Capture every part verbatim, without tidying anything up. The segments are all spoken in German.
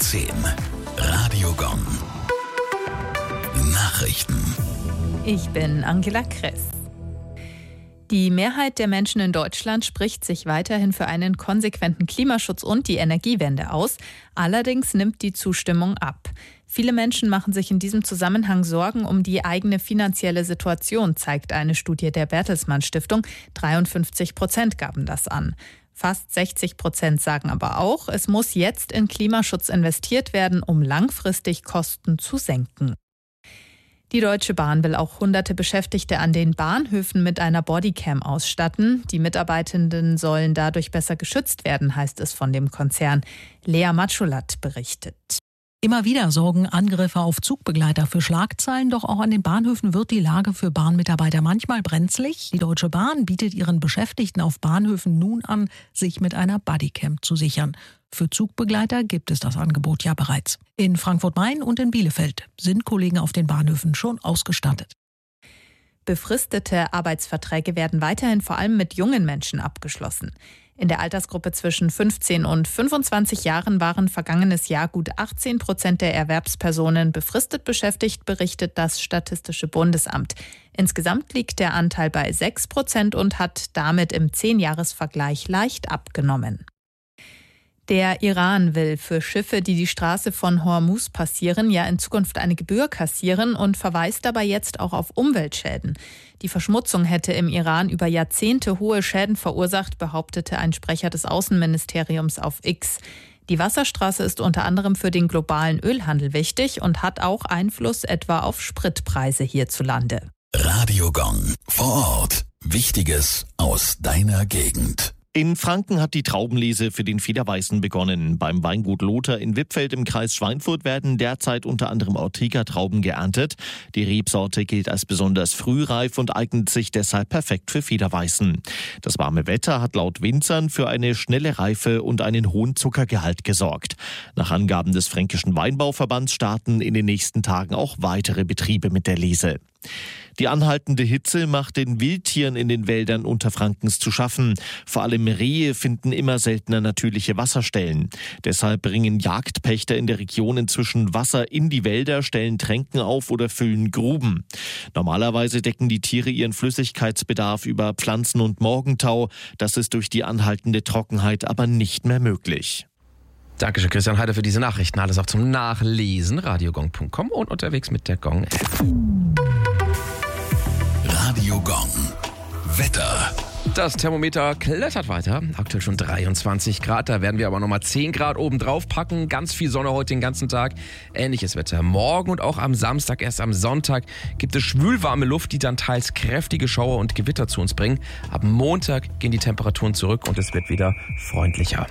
zehn. Radio Gong. Nachrichten. Ich bin Angela Kress. Die Mehrheit der Menschen in Deutschland spricht sich weiterhin für einen konsequenten Klimaschutz und die Energiewende aus. Allerdings nimmt die Zustimmung ab. Viele Menschen machen sich in diesem Zusammenhang Sorgen um die eigene finanzielle Situation, zeigt eine Studie der Bertelsmann Stiftung. dreiundfünfzig Prozent gaben das an. Fast sechzig Prozent sagen aber auch, es muss jetzt in Klimaschutz investiert werden, um langfristig Kosten zu senken. Die Deutsche Bahn will auch hunderte Beschäftigte an den Bahnhöfen mit einer Bodycam ausstatten. Die Mitarbeitenden sollen dadurch besser geschützt werden, heißt es von dem Konzern. Lea Matschulat berichtet. Immer wieder sorgen Angriffe auf Zugbegleiter für Schlagzeilen, doch auch an den Bahnhöfen wird die Lage für Bahnmitarbeiter manchmal brenzlig. Die Deutsche Bahn bietet ihren Beschäftigten auf Bahnhöfen nun an, sich mit einer Bodycam zu sichern. Für Zugbegleiter gibt es das Angebot ja bereits. In Frankfurt-Main und in Bielefeld sind Kollegen auf den Bahnhöfen schon ausgestattet. Befristete Arbeitsverträge werden weiterhin vor allem mit jungen Menschen abgeschlossen. In der Altersgruppe zwischen fünfzehn und fünfundzwanzig Jahren waren vergangenes Jahr gut achtzehn Prozent der Erwerbspersonen befristet beschäftigt, berichtet das Statistische Bundesamt. Insgesamt liegt der Anteil bei sechs Prozent und hat damit im Zehn-Jahres-Vergleich leicht abgenommen. Der Iran will für Schiffe, die die Straße von Hormuz passieren, ja in Zukunft eine Gebühr kassieren und verweist dabei jetzt auch auf Umweltschäden. Die Verschmutzung hätte im Iran über Jahrzehnte hohe Schäden verursacht, behauptete ein Sprecher des Außenministeriums auf X. Die Wasserstraße ist unter anderem für den globalen Ölhandel wichtig und hat auch Einfluss etwa auf Spritpreise hierzulande. Radio Gong. Vor Ort. Wichtiges aus deiner Gegend. In Franken hat die Traubenlese für den Federweißen begonnen. Beim Weingut Lothar in Wippfeld im Kreis Schweinfurt werden derzeit unter anderem Ortega-Trauben geerntet. Die Rebsorte gilt als besonders frühreif und eignet sich deshalb perfekt für Federweißen. Das warme Wetter hat laut Winzern für eine schnelle Reife und einen hohen Zuckergehalt gesorgt. Nach Angaben des Fränkischen Weinbauverbands starten in den nächsten Tagen auch weitere Betriebe mit der Lese. Die anhaltende Hitze macht den Wildtieren in den Wäldern Unterfrankens zu schaffen. Vor allem Rehe finden immer seltener natürliche Wasserstellen. Deshalb bringen Jagdpächter in der Region inzwischen Wasser in die Wälder, stellen Tränken auf oder füllen Gruben. Normalerweise decken die Tiere ihren Flüssigkeitsbedarf über Pflanzen und Morgentau. Das ist durch die anhaltende Trockenheit aber nicht mehr möglich. Dankeschön, Christian Heider, für diese Nachrichten. Alles auch zum Nachlesen. radiogong punkt com und unterwegs mit der Gong-App. Radio Gong. Wetter. Das Thermometer klettert weiter. Aktuell schon dreiundzwanzig Grad. Da werden wir aber nochmal zehn Grad oben drauf packen. Ganz viel Sonne heute den ganzen Tag. Ähnliches Wetter morgen und auch am Samstag. Erst am Sonntag gibt es schwülwarme Luft, die dann teils kräftige Schauer und Gewitter zu uns bringen. Ab Montag gehen die Temperaturen zurück und es wird wieder freundlicher.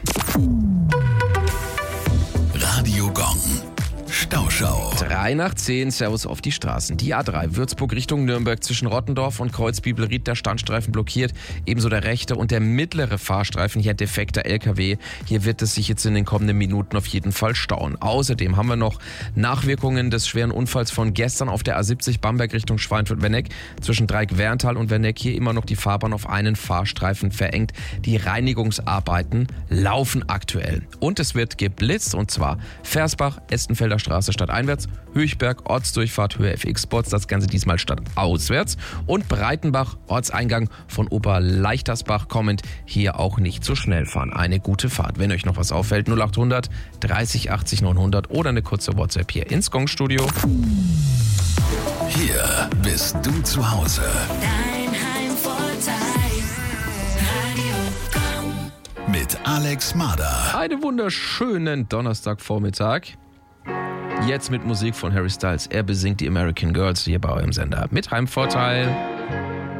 Radio Gong. Stauschau. drei nach zehn, Servus auf die Straßen. Die A drei Würzburg Richtung Nürnberg zwischen Rottendorf und Kreuzbibelried, der Standstreifen blockiert. Ebenso der rechte und der mittlere Fahrstreifen, hier ein defekter L K W. Hier wird es sich jetzt in den kommenden Minuten auf jeden Fall stauen. Außerdem haben wir noch Nachwirkungen des schweren Unfalls von gestern auf der A siebzig Bamberg Richtung Schweinfurt-Werneck. Zwischen Dreieck-Werntal und Werneck hier immer noch die Fahrbahn auf einen Fahrstreifen verengt. Die Reinigungsarbeiten laufen aktuell. Und es wird geblitzt, und zwar Versbach, Estenfelder Straße stadteinwärts, Höchberg, Ortsdurchfahrt Höhe F X-Spots, das Ganze diesmal stadtauswärts, und Breitenbach, Ortseingang von Oberleichtersbach kommend, hier auch nicht so schnell fahren. Eine gute Fahrt. Wenn euch noch was auffällt, null acht hundert dreißig achtzig neunhundert oder eine kurze WhatsApp hier ins Gong-Studio. Hier bist du zu Hause. Dein Heimvorteil. Radio Gong. Mit Alex Mader. Einen wunderschönen Donnerstagvormittag. Jetzt mit Musik von Harry Styles. Er besingt die American Girls hier bei eurem Sender mit Heimvorteil.